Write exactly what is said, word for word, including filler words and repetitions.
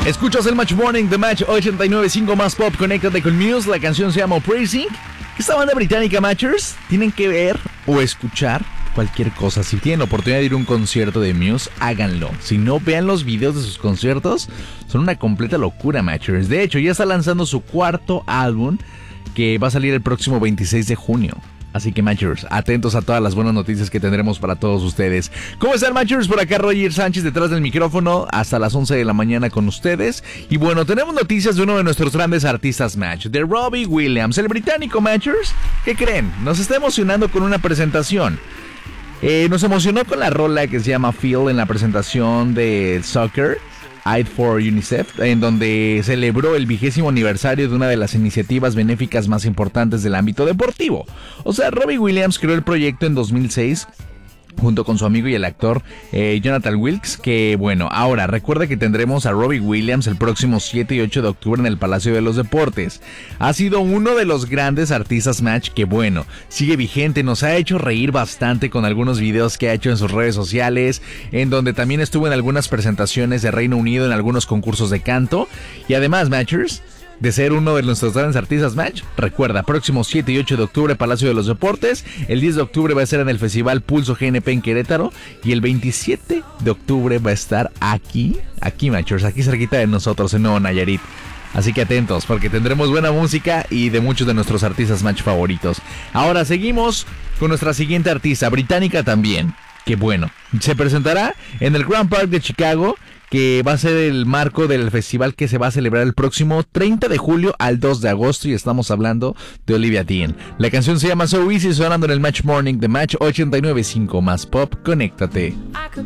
Escuchas el Match Morning de Match ochenta y nueve punto cinco más Pop. Conéctate con Muse. La canción se llama Praising. Esta banda británica, Matchers, tienen que ver o escuchar cualquier cosa. Si tienen la oportunidad de ir a un concierto de Muse, háganlo. Si no, vean los videos de sus conciertos. Son una completa locura, Matchers. De hecho, ya está lanzando su cuarto álbum, que va a salir el próximo veintiséis de junio. Así que, Matchers, atentos a todas las buenas noticias que tendremos para todos ustedes. ¿Cómo están, Matchers? Por acá Roger Sánchez detrás del micrófono hasta las once de la mañana con ustedes. Y bueno, tenemos noticias de uno de nuestros grandes artistas, Match, de Robbie Williams, el británico, Matchers. ¿Qué creen? Nos está emocionando con una presentación. Eh, nos emocionó con la rola que se llama Feel en la presentación de Soccer Aid for UNICEF, en donde celebró el vigésimo aniversario de una de las iniciativas benéficas más importantes del ámbito deportivo. O sea, Robbie Williams creó el proyecto en dos mil seis junto con su amigo y el actor eh, Jonathan Wilkes, que bueno, ahora recuerda que tendremos a Robbie Williams el próximo siete y ocho de octubre en el Palacio de los Deportes. Ha sido uno de los grandes artistas, Match, que bueno, sigue vigente, nos ha hecho reír bastante con algunos videos que ha hecho en sus redes sociales, en donde también estuvo en algunas presentaciones de Reino Unido en algunos concursos de canto, y además, Matchers, de ser uno de nuestros grandes artistas, Match, recuerda, próximo siete y ocho de octubre, Palacio de los Deportes. El diez de octubre va a estar en el Festival Pulso G N P en Querétaro. Y el veintisiete de octubre va a estar aquí, aquí, Matchers, aquí cerquita de nosotros, en Nuevo Nayarit. Así que atentos, porque tendremos buena música y de muchos de nuestros artistas Match favoritos. Ahora seguimos con nuestra siguiente artista, británica también, que bueno, se presentará en el Grand Park de Chicago, que va a ser el marco del festival que se va a celebrar el próximo treinta de julio al dos de agosto, y estamos hablando de Olivia Dean. La canción se llama So Easy, sonando en el Match Morning de Match ochenta y nueve punto cinco más Pop. Conéctate.